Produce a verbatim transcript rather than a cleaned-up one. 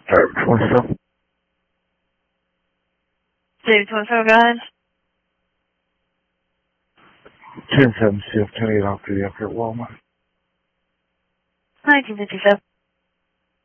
David twenty-seven. David twenty-seven, go ahead. ten seven C F ten eight off duty up here at Walmart. nineteen fifty-seven.